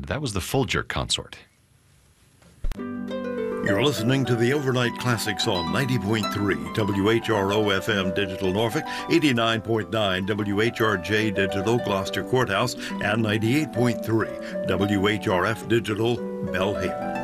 That was the Folger Consort. You're listening to the Overnight Classics on 90.3 WHRO FM Digital Norfolk, 89.9 WHRJ Digital Gloucester Courthouse, and 98.3 WHRF Digital Belhaven.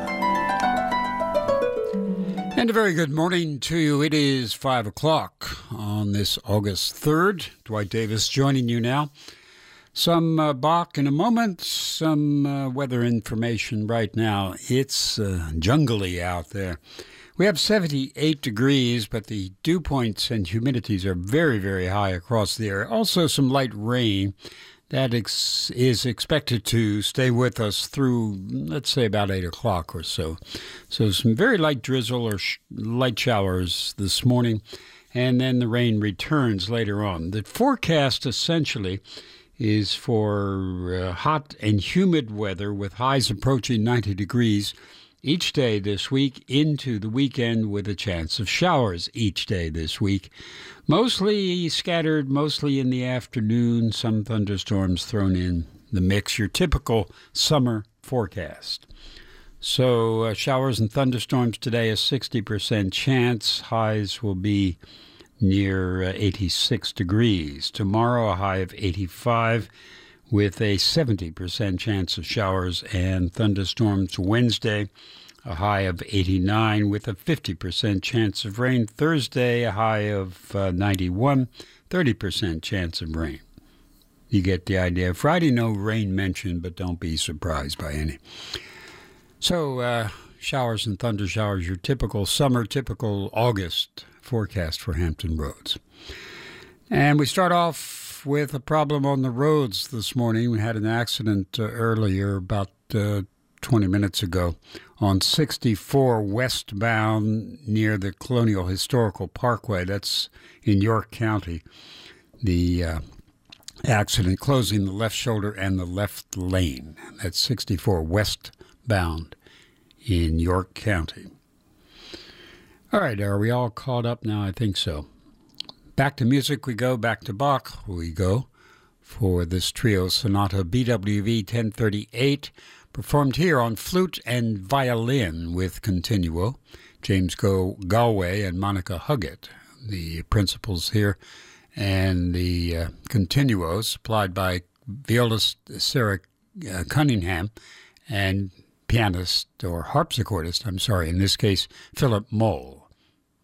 And a very good morning to you. It is 5 o'clock on this August 3rd. Dwight Davis joining you now. Some Bach in a moment, some weather information right now. It's jungly out there. We have 78 degrees, but the dew points and humidities are very, very high across the area. Also some light rain that is expected to stay with us through, let's say, about 8 o'clock or so. So some very light drizzle or light showers this morning, and then the rain returns later on. The forecast essentially is for hot and humid weather with highs approaching 90 degrees each day this week into the weekend, with a chance of showers each day this week. Mostly scattered, mostly in the afternoon, some thunderstorms thrown in the mix. Your typical summer forecast. So showers and thunderstorms today, a 60% chance. Highs will be near 86 degrees. Tomorrow, a high of 85 with a 70% chance of showers and thunderstorms. Wednesday, a high of 89 with a 50% chance of rain. Thursday, a high of 91, 30% chance of rain. You get the idea. Friday, no rain mentioned, but don't be surprised by any. So, showers and thunder showers, your typical summer, typical August forecast for Hampton Roads. And we start off with a problem on the roads this morning. We had an accident earlier, about 20 minutes ago, on 64 westbound near the Colonial Historical Parkway. That's in York County. The accident closing the left shoulder and the left lane. That's 64 westbound in York County. All right, are we all caught up now? I think so. Back to music we go, back to Bach we go for this trio sonata BWV 1038, performed here on flute and violin with continuo. James Galway and Monica Huggett, the principals here, and the continuos supplied by violist Sarah Cunningham and pianist or harpsichordist, in this case, Philip Moll.